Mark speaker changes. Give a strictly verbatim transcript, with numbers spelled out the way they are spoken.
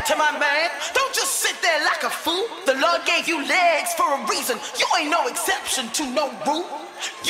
Speaker 1: to my man. Don't just sit there like a fool. The Lord gave you legs for a reason. You ain't no exception to no rule.